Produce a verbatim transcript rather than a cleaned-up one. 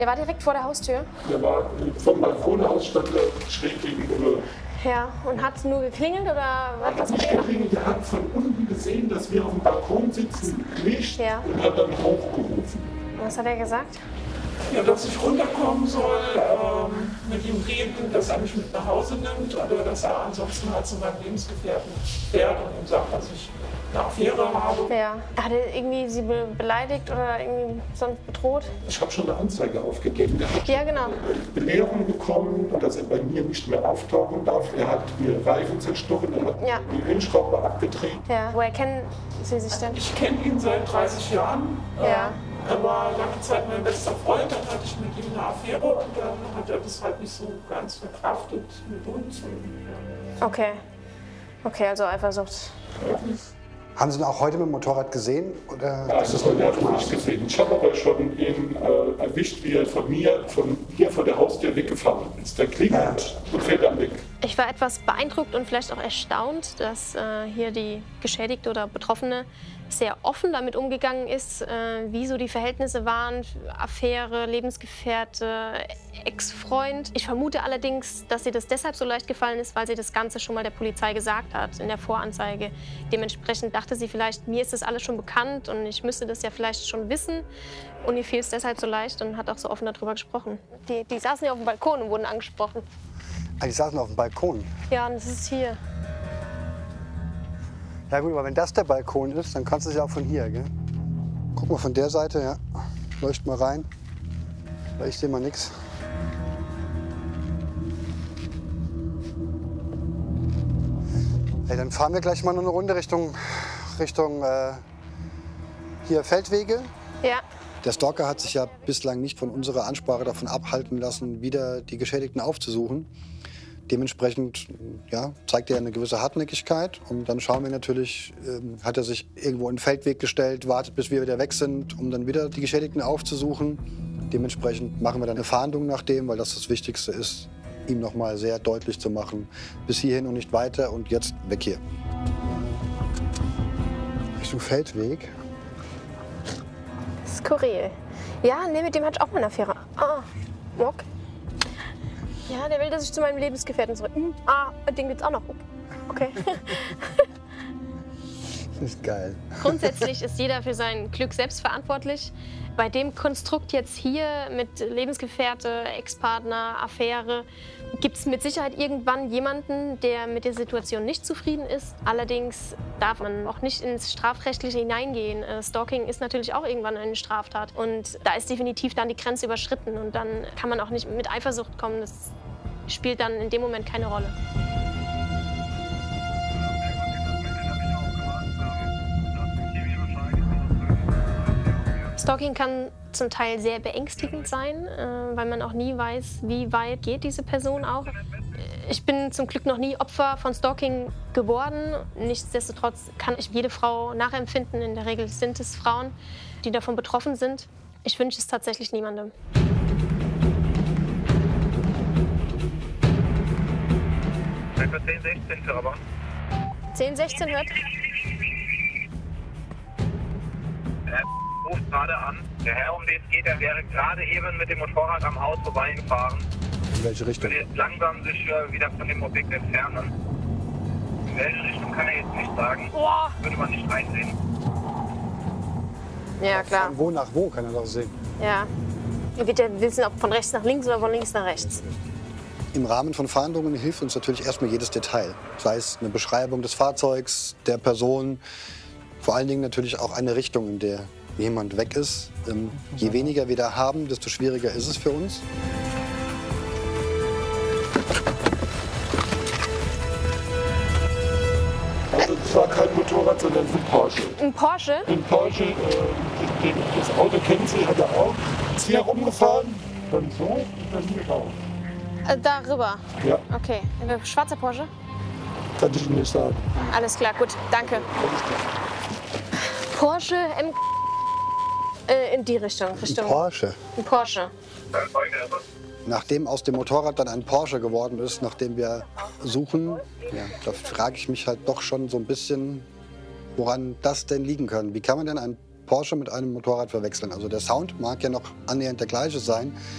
Der war direkt vor der Haustür? Der war vom Balkon aus, stand er schräg gegenüber. Ja, und hat nur geklingelt oder was? Er hat nicht geklingelt, der hat von unten gesehen, dass wir auf dem Balkon sitzen, Licht, ja. Und hat dann hochgerufen. Was hat er gesagt? Ja, dass ich runterkommen soll, ähm, mit ihm reden, dass er mich mit nach Hause nimmt, oder dass er ansonsten halt zu meinem Lebensgefährten fährt und ihm sagt, dass ich eine Affäre habe. Ja. Hat er irgendwie sie be beleidigt oder irgendwie sonst bedroht? Ich habe schon eine Anzeige aufgegeben. Der hat ja, genau. Belehrung bekommen, dass er bei mir nicht mehr auftauchen darf. Er hat mir Reifen zerstochen, er hat ja. die Windschraube abgedreht. Ja. Woher kennen Sie sich denn? Ich kenne ihn seit dreißig Jahren. Ja. Er war lange Zeit mein bester Freund, dann hatte ich mit ihm eine Affäre und dann hat er das halt nicht so ganz verkraftet mit uns. Und, ja. Okay. Okay, also Eifersucht. Ja. Haben Sie ihn auch heute mit dem Motorrad gesehen? Oder ja, das ist heute noch nicht gesehen. Ich habe aber schon ihn äh, erwischt, wie er von mir, von hier vor der Haustür weggefahren ist. Der klingelt ja. und fährt dann weg. Ich war etwas beeindruckt und vielleicht auch erstaunt, dass äh, hier die Geschädigte oder Betroffene sehr offen damit umgegangen ist, äh, wie so die Verhältnisse waren, Affäre, Lebensgefährte, Ex-Freund. Ich vermute allerdings, dass ihr das deshalb so leicht gefallen ist, weil sie das Ganze schon mal der Polizei gesagt hat in der Voranzeige. Dementsprechend dachte sie vielleicht, mir ist das alles schon bekannt und ich müsste das ja vielleicht schon wissen. Und ihr fiel es deshalb so leicht und hat auch so offen darüber gesprochen. Die, die saßen ja auf dem Balkon und wurden angesprochen. Ah, die saßen auf dem Balkon? Ja, und das ist hier. Ja gut, aber wenn das der Balkon ist, dann kannst du es ja auch von hier, gell? Guck mal von der Seite, ja. Leucht mal rein. Weil ich sehe mal nichts. Hey, dann fahren wir gleich mal noch eine Runde Richtung, Richtung äh, hier Feldwege. Ja. Der Stalker hat sich ja bislang nicht von unserer Ansprache davon abhalten lassen, wieder die Geschädigten aufzusuchen. Dementsprechend ja, zeigt er eine gewisse Hartnäckigkeit. Und dann schauen wir natürlich, ähm, hat er sich irgendwo in den Feldweg gestellt, wartet, bis wir wieder weg sind, um dann wieder die Geschädigten aufzusuchen. Dementsprechend machen wir dann eine Fahndung nach dem, weil das das Wichtigste ist, ihm noch mal sehr deutlich zu machen, bis hierhin und nicht weiter und jetzt weg hier. Richtung Feldweg. Skurril. Ja, nee, mit dem hatte ich auch mal eine Affäre. Ah, okay. Ja, der will, dass ich zu meinem Lebensgefährten zurück. Hm, ah, den gibt's auch noch. Okay. Das ist geil. Grundsätzlich ist jeder für sein Glück selbst verantwortlich. Bei dem Konstrukt jetzt hier mit Lebensgefährte, Ex-Partner, Affäre gibt es mit Sicherheit irgendwann jemanden, der mit der Situation nicht zufrieden ist. Allerdings darf man auch nicht ins Strafrechtliche hineingehen. Äh, Stalking ist natürlich auch irgendwann eine Straftat. Und da ist definitiv dann die Grenze überschritten. Und dann kann man auch nicht mit Eifersucht kommen. Das spielt dann in dem Moment keine Rolle. Stalking kann zum Teil sehr beängstigend sein, äh, weil man auch nie weiß, wie weit geht diese Person auch. Ich bin zum Glück noch nie Opfer von Stalking geworden. Nichtsdestotrotz kann ich jede Frau nachempfinden. In der Regel sind es Frauen, die davon betroffen sind. Ich wünsche es tatsächlich niemandem. zehn sechzehn für aber. zehn sechzehn hört? Ruft gerade an. Der Herr, um den es geht, der wäre gerade eben mit dem Motorrad am Haus vorbeigefahren. In welche Richtung? Würde jetzt langsam sich äh, wieder von dem Objekt entfernen. In welche Richtung kann er jetzt nicht sagen. Oh. Würde man nicht einsehen. Ja, klar. Von wo nach wo kann er doch sehen. Ja. Er wird ja wissen, ob von rechts nach links oder von links nach rechts. Im Rahmen von Fahndungen hilft uns natürlich erstmal jedes Detail. Sei es eine Beschreibung des Fahrzeugs, der Person, vor allen Dingen natürlich auch eine Richtung, in der jemand weg ist. Ähm, je weniger wir da haben, desto schwieriger ist es für uns. Also es war kein Motorrad, sondern ein Porsche. Ein Porsche? Ein Porsche, äh, das Auto kennt sie, hat er auch. Ist hier rumgefahren, dann so und dann hier raus. Äh, darüber? Ja. Okay. Ein schwarzer Porsche? Kann ich Ihnen nicht sagen. Alles klar, gut, danke. Porsche M. Äh, in die Richtung. Richtung. Ein Porsche. Ein Porsche. Nachdem aus dem Motorrad dann ein Porsche geworden ist, nachdem wir suchen, ja, da frage ich mich halt doch schon so ein bisschen, woran das denn liegen kann. Wie kann man denn ein Porsche mit einem Motorrad verwechseln? Also der Sound mag ja noch annähernd der gleiche sein,